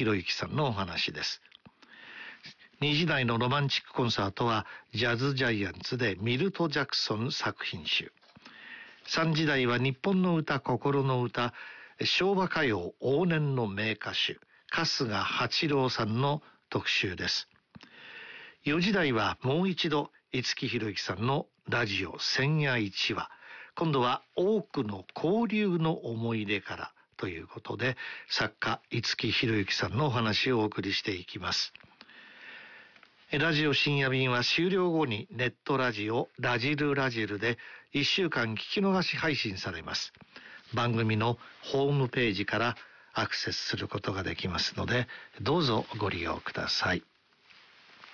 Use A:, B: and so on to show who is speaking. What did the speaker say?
A: 博之さんのお話です。2時台のロマンチックコンサートはジャズジャイアンツでミルト・ジャクソン作品集。3時台は日本の歌、心の歌、昭和歌謡往年の名歌手春日八郎さんの特集です。4時台はもう一度五木ひろゆきさんのラジオ千夜一話。今度は多くの交流の思い出からということで、作家五木ひろゆきさんのお話をお送りしていきます。ラジオ深夜便は終了後にネットラジオラジルラジルで1週間聞き逃し配信されます。番組のホームページからアクセスすることができますので、どうぞご利用ください。